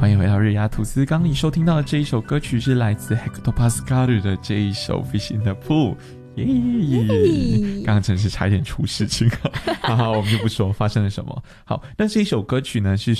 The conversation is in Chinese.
欢迎回到日牙吐司。刚你收听到的这一首歌曲是来自 Hector Pascal 的这一首 Fish in the Pool。刚刚真是差一点出事情好，我们就不说发生了什么。好，那这一首歌曲呢是